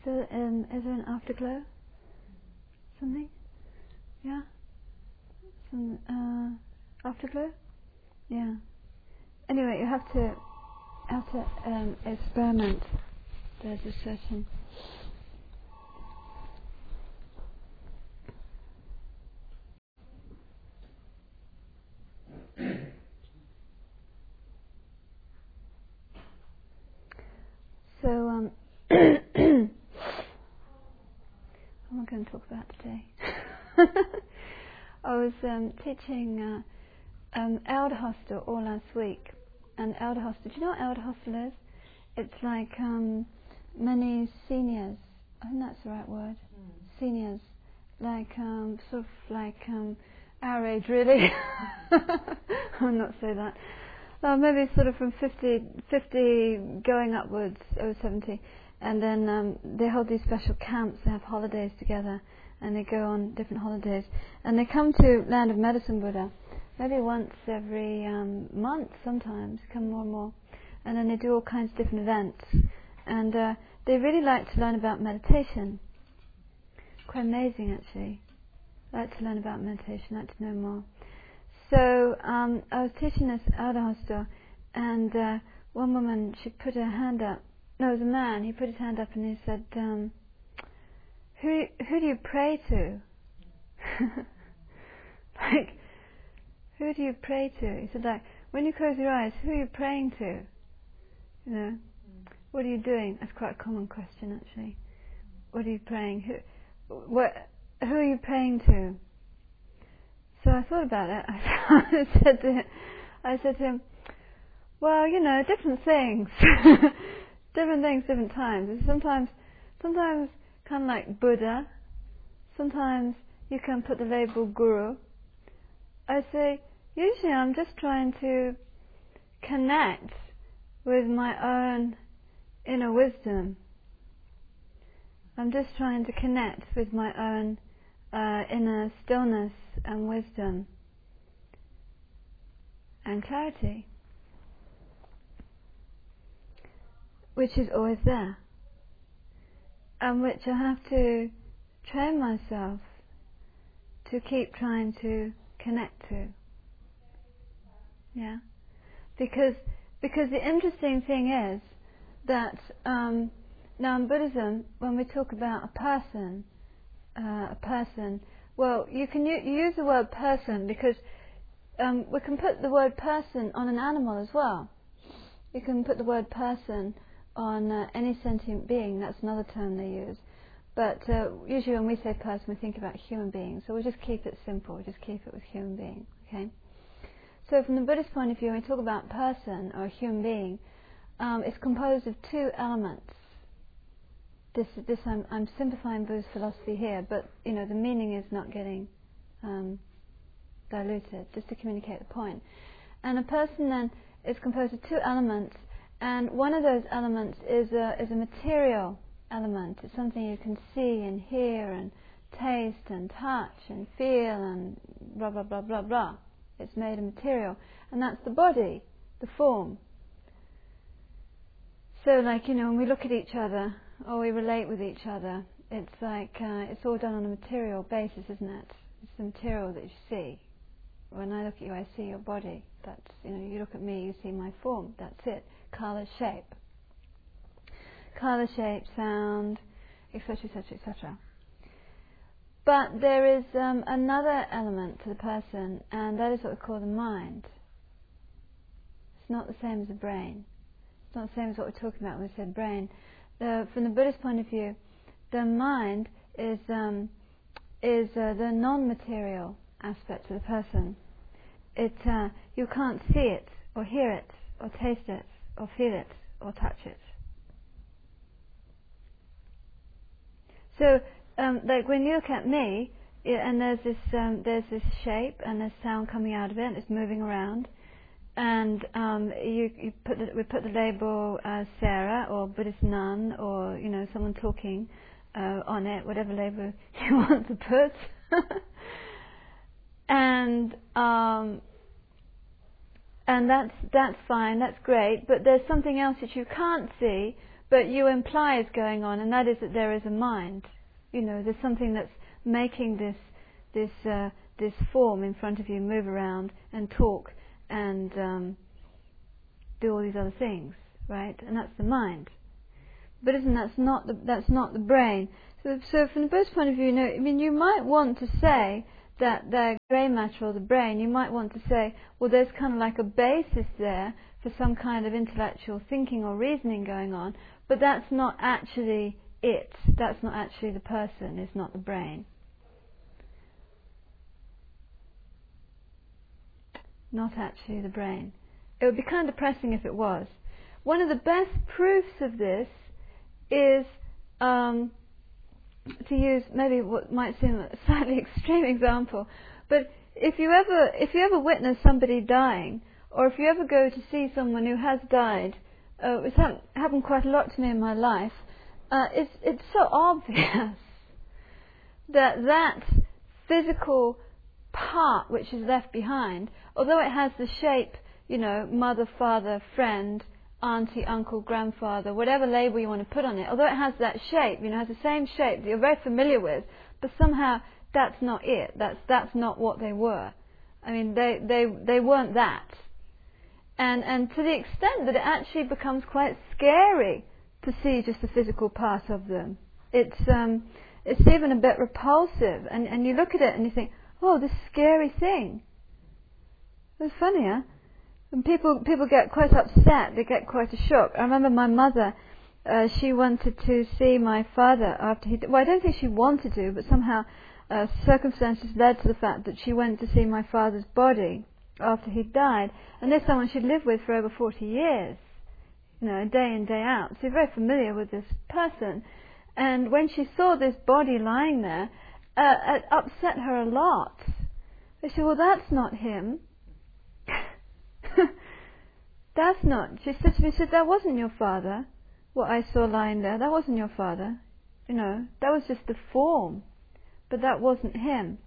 So, is there an afterglow? Something? Yeah? Some afterglow? Yeah. Anyway, you have to experiment. There's a certain... So, what am I going to talk about today? I was teaching Elder Hostel all last week. And Elder Hostel, do you know what Elder Hostel is? It's like many seniors. I think that's the right word. Seniors, like sort of like our age, really. I'll not say that. Maybe sort of from 50 going upwards, over 70, and then they hold these special camps. They have holidays together, and they go on different holidays, and they come to Land of Medicine Buddha, maybe once every month. Sometimes come more and more, and then they do all kinds of different events, and they really like to learn about meditation. Quite amazing, actually. I like to learn about meditation. I like to know more. So I was teaching this Elder Hostel, and one woman, she put her hand up. No, it was a man. He put his hand up and he said, "Who do you pray to?" Like, who do you pray to? He said, like, when you close your eyes, who are you praying to? You know, what are you doing? That's quite a common question, actually. What are you praying? Who are you praying to? So I thought about it. I said to him, well, you know, different things. Different things, different times. Sometimes kind of like Buddha. Sometimes you can put the label Guru. I say, usually I'm just trying to connect with my own inner wisdom. I'm just trying to connect with my own inner stillness and wisdom and clarity, which is always there, and which I have to train myself to keep trying to connect to. Yeah, because the interesting thing is that now in Buddhism, when we talk about a person, well, you can use the word person because we can put the word person on an animal as well. You can put the word person on any sentient being. That's another term they use. But usually when we say person, we think about human beings. So we'll just keep it simple. We'll just keep it with human being. Okay. So from the Buddhist point of view, when we talk about person or human being, it's composed of two elements. This I'm simplifying Buddhist philosophy here, but you know the meaning is not getting diluted, just to communicate the point. And a person then is composed of two elements, and one of those elements is a material element. It's something you can see and hear and taste and touch and feel and blah blah blah blah blah. It's made of material, and that's the body, the form. So, like, you know, when we look at each other or we relate with each other, it's like it's all done on a material basis, isn't it? It's the material that you see. When I look at you, I see your body. That's, you know, you look at me, you see my form. That's it. Colour, shape, sound, etc., etc., etc. But there is another element to the person, and that is what we call the mind. It's not the same as the brain. It's not the same as what we're talking about when we said brain. From the Buddhist point of view, the mind is the non-material aspect of the person. You can't see it, or hear it, or taste it, or feel it, or touch it. So, like when you look at me, and there's this shape and there's sound coming out of it, and it's moving around, and we put the label Sarah or Buddhist nun or you know someone talking on it, whatever label you want to put, and that's fine, that's great. But there's something else that you can't see, but you imply is going on, and that is that there is a mind. There's something that's making this form in front of you move around and talk and do all these other things, right? And that's the mind. Buddhism, that's not the brain. So from the Buddhist point of view, you might want to say that the grey matter or the brain, you might want to say, well, there's kind of like a basis there for some kind of intellectual thinking or reasoning going on, but that's not actually it. That's not actually the person. It's not the brain. Not actually the brain. It would be kind of depressing if it was. One of the best proofs of this is to use maybe what might seem a slightly extreme example, but if you ever witness somebody dying, or if you ever go to see someone who has died, it's happened quite a lot to me in my life. It's so obvious that physical part which is left behind, although it has the shape, mother, father, friend, auntie, uncle, grandfather, whatever label you want to put on it, although it has that shape, has the same shape that you're very familiar with, but somehow that's not it. That's not what they were. I mean, they weren't that. And to the extent that it actually becomes quite scary to see just the physical part of them. It's even a bit repulsive, and you look at it and you think, oh, this scary thing. It's funny, huh? And people get quite upset, they get quite a shock. I remember my mother, she wanted to see my father after he... Well, I don't think she wanted to, but somehow circumstances led to the fact that she went to see my father's body after he died. And there's someone she'd lived with for over 40 years, day in, day out. So you're very familiar with this person. And when she saw this body lying there, it upset her a lot. She said, well, that's not him. That's not. She said to me, that wasn't your father. What I saw lying there, that wasn't your father. That was just the form, but that wasn't him.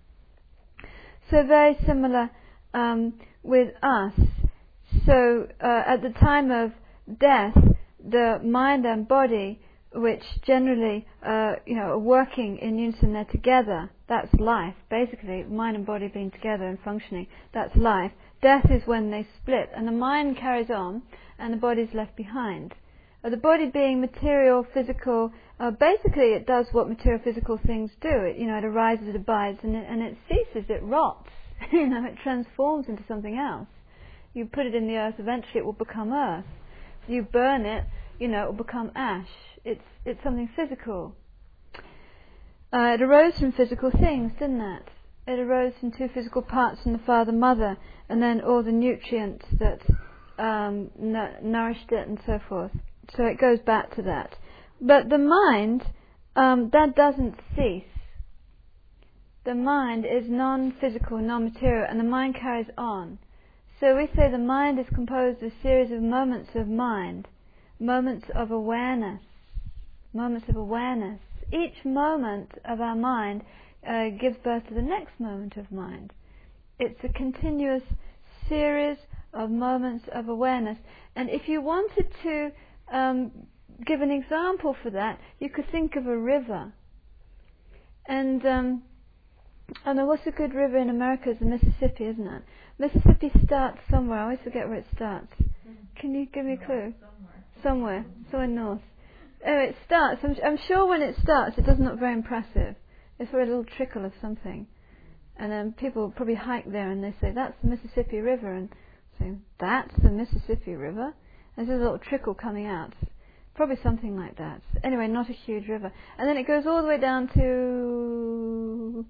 So very similar with us. So at the time of death, the mind and body, which generally are working in unison, they're together. That's life, basically. Mind and body being together and functioning. That's life. Death is when they split, and the mind carries on, and the body is left behind. The body being material, physical, basically it does what material, physical things do. It arises, it abides, and it ceases, it rots. It transforms into something else. You put it in the earth, eventually it will become earth. You burn it, it will become ash. It's something physical. It arose from physical things, didn't it? It arose from two physical parts from the father, mother, and then all the nutrients that nourished it and so forth. So it goes back to that. But the mind, that doesn't cease. The mind is non-physical, non-material, and the mind carries on. So we say the mind is composed of a series of moments of mind, moments of awareness, moments of awareness. Each moment of our mind gives birth to the next moment of mind. It's a continuous series of moments of awareness. And if you wanted to give an example for that, you could think of a river. And I know what's a good river in America is the Mississippi, isn't it? Mississippi starts somewhere. I always forget where it starts. Can you give me a clue? Somewhere north. Oh, it starts. I'm sure when it starts, it doesn't look very impressive. It's for a little trickle of something. And then people probably hike there and they say, that's the Mississippi River. And say, that's the Mississippi River? And there's a little trickle coming out. Probably something like that. Anyway, not a huge river. And then it goes all the way down to...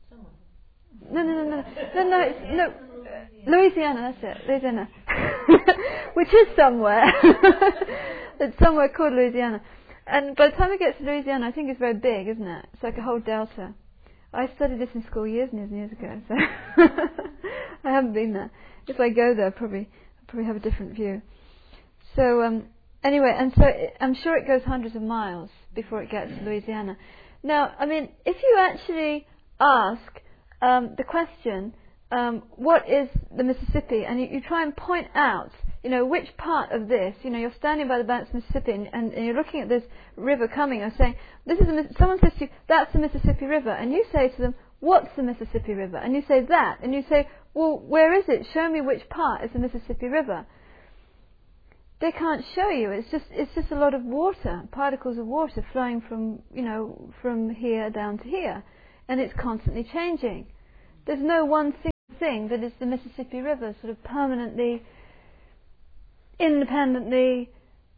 No. Louisiana, that's it. Louisiana. Which is somewhere. It's somewhere called Louisiana. And by the time it gets to Louisiana, I think it's very big, isn't it? It's like a whole delta. I studied this in school years and years and years ago, so I haven't been there. If I go there, I'll probably have a different view. So anyway, and so I'm sure it goes hundreds of miles before it gets to Louisiana. Now, I mean, if you actually ask the question, what is the Mississippi, and you try and point out, which part of this, you're standing by the banks of Mississippi and you're looking at this river coming and saying, someone says to you, that's the Mississippi River, and you say to them, what's the Mississippi River? And you say that, and you say, well, where is it? Show me which part is the Mississippi River. They can't show you. It's just a lot of water, particles of water flowing from here down to here, and it's constantly changing. There's no one single thing that is the Mississippi River, sort of permanently, independently,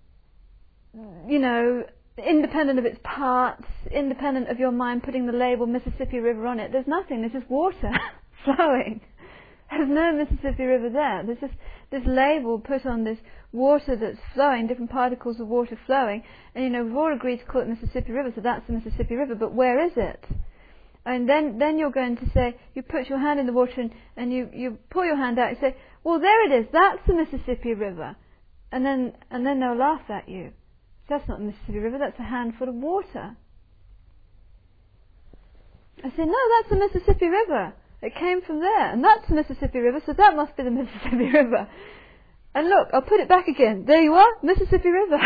independent of its parts, independent of your mind putting the label Mississippi River on it. There's nothing. There's just water flowing. There's no Mississippi River there. There's just this label put on this water that's flowing, different particles of water flowing, and we've all agreed to call it Mississippi River, so that's the Mississippi River, but where is it? And then you're going to say, you put your hand in the water and you pull your hand out and say, well, there it is, that's the Mississippi River. And then they'll laugh at you. That's not the Mississippi River, that's a handful of water. I say, no, that's the Mississippi River. It came from there, and that's the Mississippi River, so that must be the Mississippi River. And look, I'll put it back again. There you are, Mississippi River.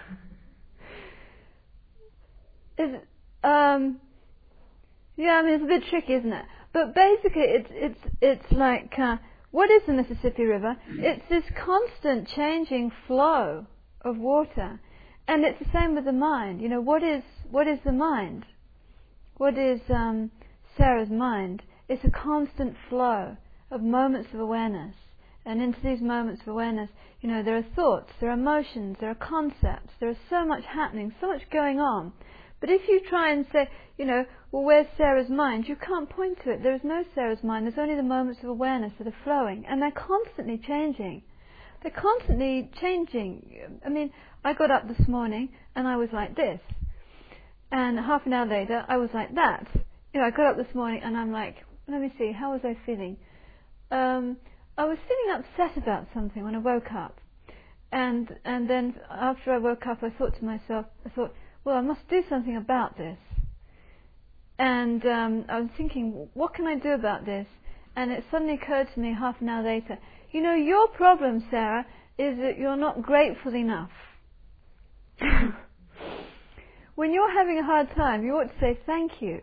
It's a bit tricky, isn't it? But basically, it's like, what is the Mississippi River? It's this constant changing flow of water, and it's the same with the mind. What is the mind? What is Sarah's mind? It's a constant flow of moments of awareness. And into these moments of awareness, there are thoughts, there are emotions, there are concepts, there is so much happening, so much going on. But if you try and say, well, where's Sarah's mind? You can't point to it. There is no Sarah's mind. There's only the moments of awareness that are flowing. And they're constantly changing. They're constantly changing. I mean, I got up this morning and I was like this. And half an hour later, I was like that. I got up this morning and I'm like, let me see, how was I feeling? I was feeling upset about something when I woke up. And then after I woke up, I thought to myself, well, I must do something about this. And I was thinking, what can I do about this? And it suddenly occurred to me half an hour later, your problem, Sarah, is that you're not grateful enough. When you're having a hard time, you ought to say thank you.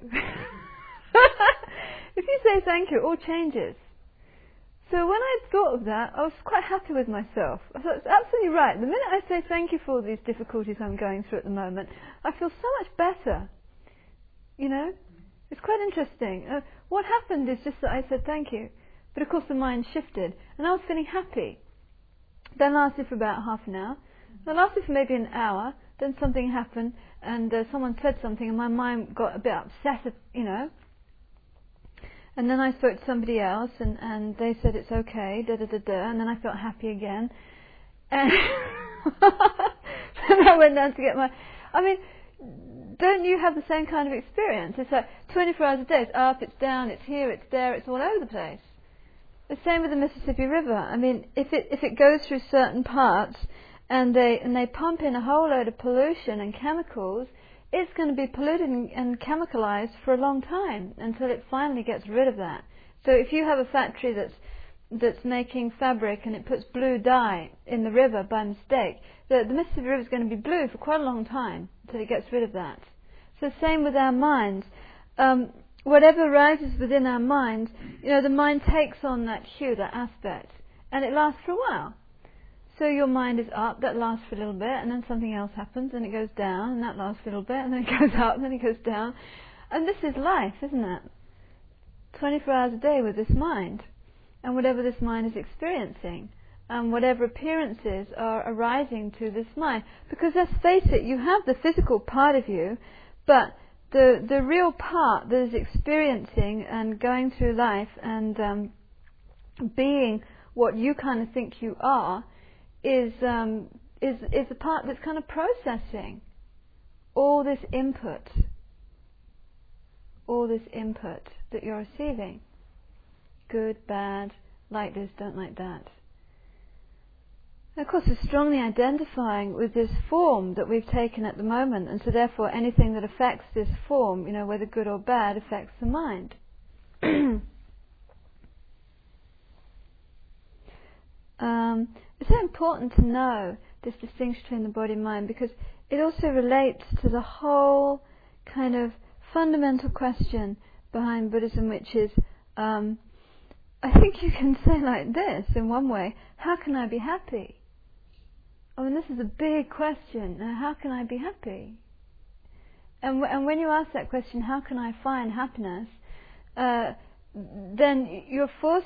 If you say thank you, it all changes. So when I thought of that, I was quite happy with myself. I thought, it's absolutely right. The minute I say thank you for all these difficulties I'm going through at the moment, I feel so much better. It's quite interesting. What happened is just that I said thank you. But of course the mind shifted, and I was feeling happy. That lasted for about half an hour. That lasted for maybe an hour. Then something happened, and someone said something, and my mind got a bit upset, And then I spoke to somebody else, and they said it's okay, and then I felt happy again. And then I went down to get don't you have the same kind of experience? It's like 24 hours a day, it's up, it's down, it's here, it's there, it's all over the place. The same with the Mississippi River. I mean, if it goes through certain parts, and they pump in a whole load of pollution and chemicals, it's going to be polluted and chemicalized for a long time until it finally gets rid of that. So if you have a factory that's making fabric and it puts blue dye in the river by mistake, the Mississippi River is going to be blue for quite a long time until it gets rid of that. So same with our minds. Whatever arises within our minds, the mind takes on that hue, that aspect, and it lasts for a while. So your mind is up, that lasts for a little bit, and then something else happens, and it goes down, and that lasts a little bit, and then it goes up, and then it goes down. And this is life, isn't it? 24 hours a day with this mind, and whatever this mind is experiencing, and whatever appearances are arising to this mind. Because let's face it, you have the physical part of you, but the real part that is experiencing and going through life and being what you kind of think you are, is the part that's kind of processing all this input that you're receiving. Good, bad, like this, don't like that. And of course, we're strongly identifying with this form that we've taken at the moment, and so therefore anything that affects this form, whether good or bad, affects the mind. it's so important to know this distinction between the body and mind, because it also relates to the whole kind of fundamental question behind Buddhism, which is, I think you can say like this in one way: how can I be happy? I mean, this is a big question. How can I be happy? And when you ask that question, how can I find happiness? Then you're forced